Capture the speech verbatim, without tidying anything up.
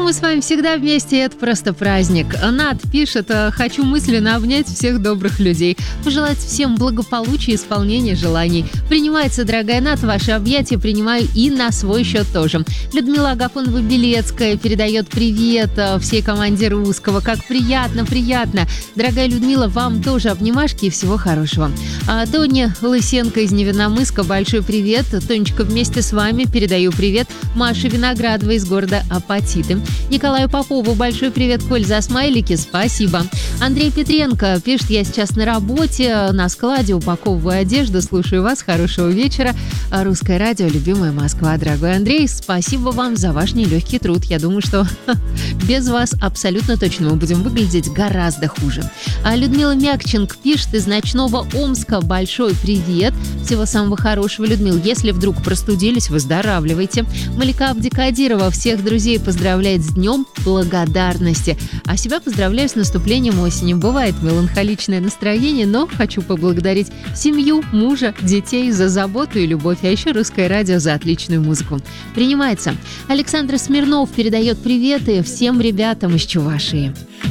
мы с вами всегда вместе, это просто праздник. Над пишет: хочу мысленно обнять всех добрых людей, пожелать всем благополучия и исполнения желаний. Принимается, дорогая Над, ваши объятия принимаю и на свой счет тоже. Людмила Агафонова-Белецкая передает привет всей команде Русского. Как приятно, приятно. Дорогая Людмила, вам тоже обнимашки и всего хорошего. А Тоня Лысенко из Невинномысска, большой привет. Тонечка, вместе с вами передаю привет Маше Виноградовой из города Апатиты. Николаю Попову большой привет, Коль, за смайлики, спасибо. Андрей Петренко пишет: я сейчас на работе, на складе, упаковываю одежду, слушаю вас, хорошего вечера. Русское радио, любимая Москва. Дорогой Андрей, спасибо вам за ваш нелегкий труд. Я думаю, что без вас абсолютно точно мы будем выглядеть гораздо хуже. А Людмила Мякченко пишет из ночного Омска: большой привет, всего самого хорошего, Людмила. Если вдруг простудились, выздоравливайте. Малика Абдикадирова всех друзей поздравляет с Днем Благодарности. А себя поздравляю с наступлением осени. Бывает меланхоличное настроение, но хочу поблагодарить семью, мужа, детей за заботу и любовь, а еще Русское радио за отличную музыку. Принимается. Александр Смирнов передает приветы всем ребятам из Чувашии.